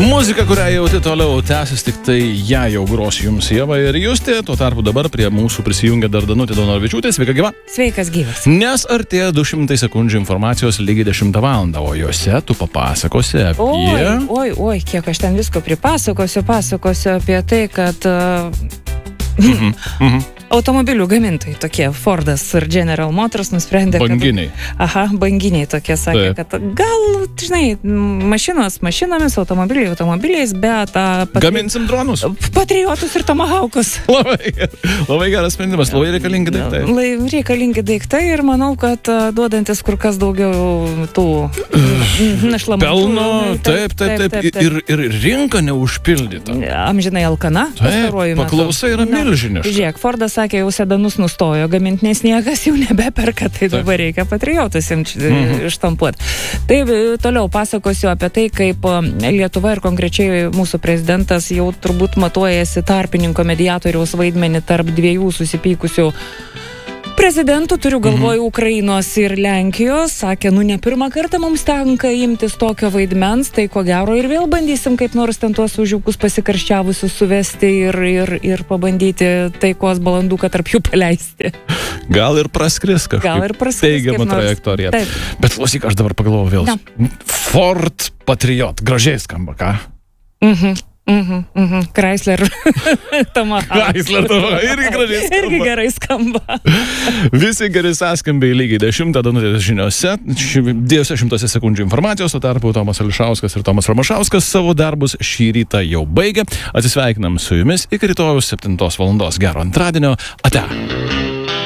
Muzika, kurią jauti toliau tęsis, tik tai ją jau gros jums Ieva ir Justė. Tuo tarpu dabar prie mūsų prisijungia dar Danutė Donoravičiūtė. Sveika gyva. Sveikas gyvas. Nes artėja 200 sekundžių informacijos lygiai 10 valandą, o juose tu papasakosi apie... Oi, kiek aš ten visko pripasakosiu apie tai, kad... Automobilių gamintojai tokie, Fordas ir General Motors nusprendė, banginiai. Banginiai tokie sakė, kad gal, žinai, mašinos mašinomis, automobiliais, bet... Gaminsim dronus. Patriotus ir tomahawkus. Labai geras sprendimas, labai reikalingi daiktai. Reikalingi daiktai ir manau, kad duodantis kur kas daugiau tų našlamų. Pelno, taip. Ir rinka neužpildyta. Amžinai alkana. Taip, paklausa yra milžiniška. Žiūrėk, Fordas sakė, jau sedanus nustojo gaminti, nes niekas jau nebeperka, tai dabar reikia patriotus ištampuoti. Taip, toliau pasakosiu apie tai, kaip Lietuva ir konkrečiai mūsų prezidentas jau turbūt matuojasi tarpininko mediatoriaus vaidmenį tarp dviejų susipykusių prezidentų, turiu galvoj Ukrainos ir Lenkijos. Sakė, ne pirmą kartą mums tenka imtis tokio vaidmens, tai ko gero ir vėl bandysim kaip nors ten tuos užiukus pasikarščiavusius suvesti ir pabandyti taikos balanduką tarp jų paleisti. Gal ir praskris kažkaip teigiamą trajektoriją. Bet klausyk, aš dabar pagalvoju vėl. Ford Patriot, gražiai skamba, ką? Chrysler Tomahawk. Irgi gerai skamba. Visi geri sąskambiai lygiai 10 Danutės žiniose. 200 sekundžių informacijos, tuo tarpu Tomas Ališauskas ir Tomas Ramašauskas savo darbus šį rytą jau baigė. Atsisveikinam su jumis iki rytojaus 7 valandos. Gero antradienio. Ate.